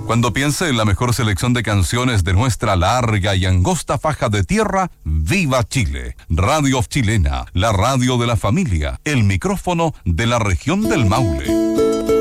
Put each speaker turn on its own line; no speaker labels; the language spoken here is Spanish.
Cuando piense en la mejor selección de canciones de nuestra larga y angosta faja de tierra, ¡viva Chile! Radio Chilena, la radio de la familia, el micrófono de la región del Maule.